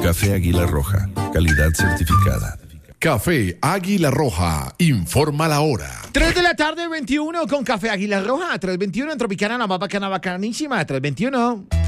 Café Águila Roja, calidad certificada. Café Águila Roja, informa la hora. 3 de la tarde, 21 con Café Águila Roja. 3:21 en Tropicana, la más bacana, bacanísima. 3:21.